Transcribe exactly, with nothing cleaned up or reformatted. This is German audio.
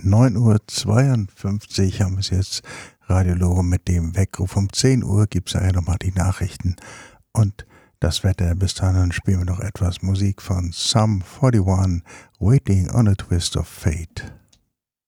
neun Uhr zweiundfünfzig haben wir es jetzt, Radio Lore mit dem Weckruf. Um zehn Uhr gibt es ja nochmal die Nachrichten und das Wetter. Bis dahin spielen wir noch etwas Musik von Sum forty-one, Waiting on a Twist of Fate.